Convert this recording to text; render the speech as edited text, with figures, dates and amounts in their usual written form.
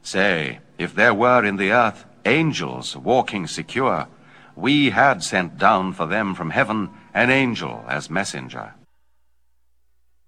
Say, if there were in the earth angels walking secure, we had sent down for them from heaven an angel as messenger.